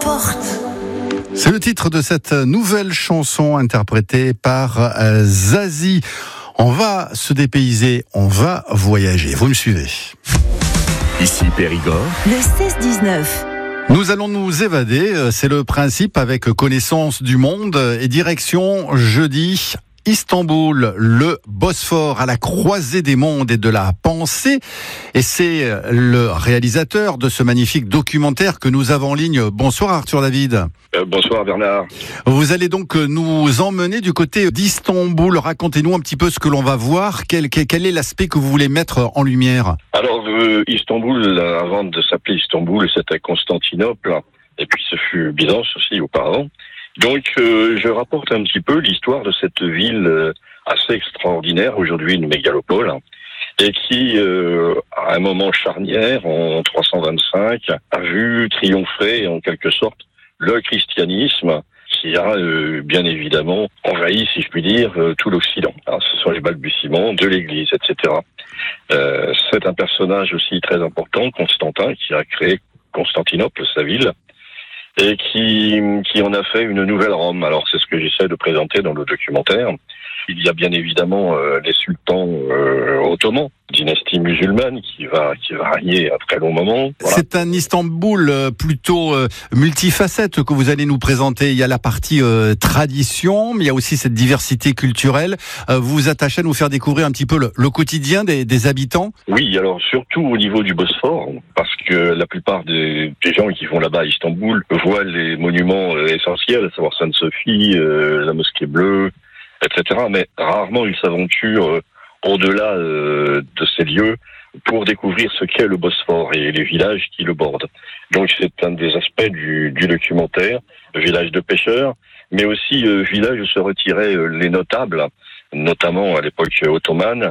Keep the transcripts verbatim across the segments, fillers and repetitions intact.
forte. C'est le titre de cette nouvelle chanson interprétée par euh, Zazie. On va se dépayser, on va voyager. Vous me suivez? Ici Périgord. Le seize dix-neuf. Nous allons nous évader, c'est le principe, avec connaissance du monde et direction jeudi Istanbul, le Bosphore, à la croisée des mondes et de la pensée. Et c'est le réalisateur de ce magnifique documentaire que nous avons en ligne. Bonsoir Arthur David. Euh, bonsoir Bernard. Vous allez donc nous emmener du côté d'Istanbul. Racontez-nous un petit peu ce que l'on va voir. Quel, quel est l'aspect que vous voulez mettre en lumière? Alors euh, Istanbul, avant de s'appeler Istanbul, c'était Constantinople. Et puis ce fut Byzance aussi auparavant. Donc, euh, je rapporte un petit peu l'histoire de cette ville euh, assez extraordinaire, aujourd'hui une mégalopole, hein, et qui, euh, à un moment charnière, en trois cent vingt-cinq, a vu triompher, en quelque sorte, le christianisme, qui a, euh, bien évidemment, envahi, si je puis dire, euh, tout l'Occident. Alors, ce sont les balbutiements de l'Église, et cetera. Euh, c'est un personnage aussi très important, Constantin, qui a créé Constantinople, sa ville, et qui, qui en a fait une nouvelle Rome. Alors c'est ce que j'essaie de présenter dans le documentaire. Il y a bien évidemment euh, les sultans euh, ottomans, dynastie musulmane qui va qui va régner un très long moment. Voilà. C'est un Istanbul euh, plutôt euh, multifacette que vous allez nous présenter. Il y a la partie euh, tradition, mais il y a aussi cette diversité culturelle. Euh, vous vous attachez à nous faire découvrir un petit peu le, le quotidien des, des habitants. Oui, alors surtout au niveau du Bosphore, parce que la plupart des, des gens qui vont là-bas à Istanbul voient les monuments euh, essentiels, à savoir Sainte-Sophie, euh, la Mosquée Bleue, et cetera. Mais rarement ils s'aventurent euh, au-delà euh, de ces lieux pour découvrir ce qu'est le Bosphore et les villages qui le bordent. Donc c'est un des aspects du, du documentaire, village de pêcheurs, mais aussi euh, village où se retiraient euh, les notables, notamment à l'époque ottomane.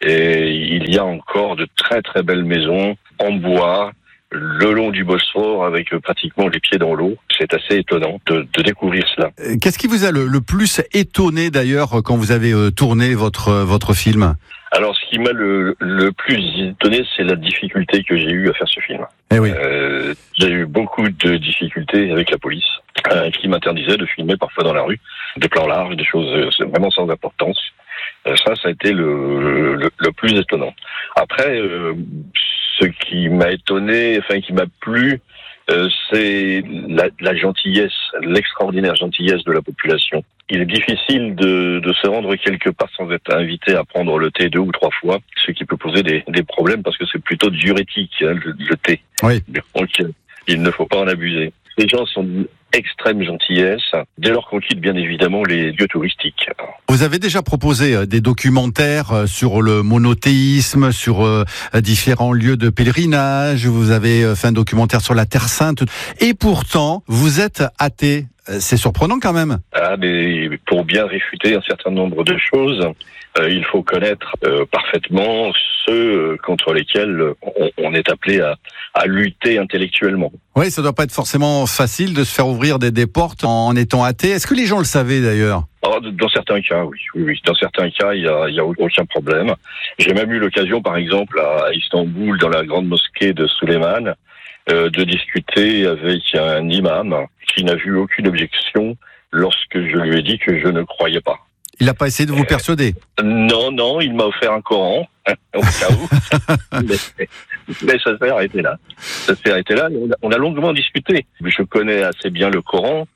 Et il y a encore de très très belles maisons en bois, le long du Bosphore, avec pratiquement les pieds dans l'eau. C'est assez étonnant de, de découvrir cela. Qu'est-ce qui vous a le, le plus étonné d'ailleurs quand vous avez euh, tourné votre, votre film? Alors ce qui m'a le, le plus étonné, c'est la difficulté que j'ai eue à faire ce film. Eh oui. Euh, j'ai eu beaucoup de difficultés avec la police, euh, qui m'interdisait de filmer parfois dans la rue, des plans larges, des choses euh, vraiment sans importance. Euh, ça, ça a été le, le, le plus étonnant. Après, euh, ce qui m'a étonné, enfin qui m'a plu, euh, c'est la, la gentillesse, l'extraordinaire gentillesse de la population. Il est difficile de, de se rendre quelque part sans être invité à prendre le thé deux ou trois fois, ce qui peut poser des, des problèmes parce que c'est plutôt diurétique, hein, le, le thé. Oui. Donc, il ne faut pas en abuser. Les gens sont d'une extrême gentillesse, dès lors qu'on quitte bien évidemment les lieux touristiques. Vous avez déjà proposé des documentaires sur le monothéisme, sur différents lieux de pèlerinage, vous avez fait un documentaire sur la Terre Sainte, et pourtant, vous êtes athée. C'est surprenant quand même. Ah, mais pour bien réfuter un certain nombre de choses, euh, il faut connaître euh, parfaitement ceux contre lesquels on, on est appelé à, à lutter intellectuellement. Oui, ça doit pas être forcément facile de se faire ouvrir des, des portes en étant athée. Est-ce que les gens le savaient d'ailleurs? Alors, dans certains cas, oui, oui, oui. Dans certains cas, il y a, il y a aucun problème. J'ai même eu l'occasion, par exemple, à Istanbul, dans la grande mosquée de Süleyman, euh, de discuter avec un imam qui n'a vu aucune objection lorsque je lui ai dit que je ne croyais pas. Il n'a pas essayé de vous persuader? euh, Non, non, il m'a offert un Coran, au cas où. mais, mais ça s'est arrêté là. Ça s'est arrêté là. On a, on a longuement discuté. Je connais assez bien le Coran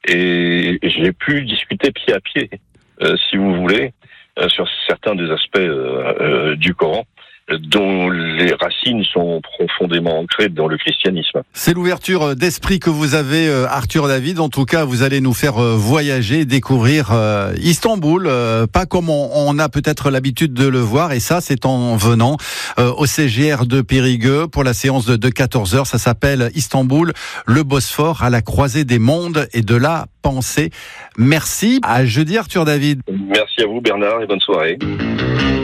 et j'ai pu discuter pied à pied, euh, si vous voulez, euh, sur certains des aspects euh, euh, du Coran, dont les racines sont profondément ancrées dans le christianisme. C'est l'ouverture d'esprit que vous avez, Arthur David. En tout cas, vous allez nous faire voyager, découvrir Istanbul, pas comme on a peut-être l'habitude de le voir. Et ça, c'est en venant au C G R de Périgueux pour la séance de quatorze heures. Ça s'appelle Istanbul, le Bosphore, à la croisée des mondes et de la pensée. Merci. À jeudi, Arthur David. Merci à vous, Bernard, et bonne soirée.